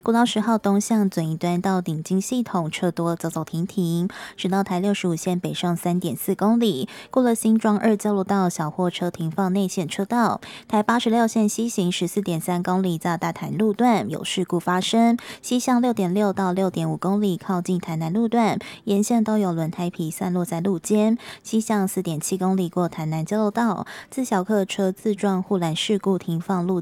国道10号东向准一端到顶金系统车多走走停停，直到台65线北上3.4公里，过了新庄2交流道小货车停放内线车道。台86线西行14.3公里在大潭路段有事故发生，西向6.6到6.5公里靠近台南路段沿线都有轮胎皮散落在路肩，西向4.7公里过台南交流道自小客车自撞护栏事故停放路